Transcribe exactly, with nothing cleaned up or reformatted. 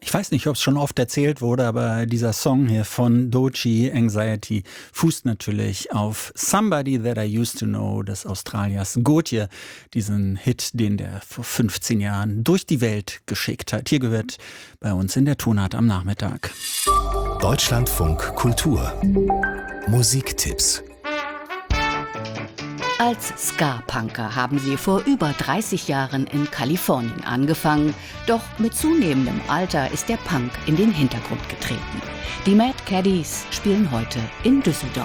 Ich weiß nicht, ob es schon oft erzählt wurde, aber dieser Song hier von Doechii, Anxiety, fußt natürlich auf Somebody That I Used to Know des Australiers Gotye, diesen Hit, den der vor fünfzehn Jahren durch die Welt geschickt hat. Hier gehört bei uns in der Tonart am Nachmittag. Deutschlandfunk Kultur. Musiktipps. Als Ska-Punker haben sie vor über dreißig Jahren in Kalifornien angefangen. Doch mit zunehmendem Alter ist der Punk in den Hintergrund getreten. Die Mad Caddies spielen heute in Düsseldorf.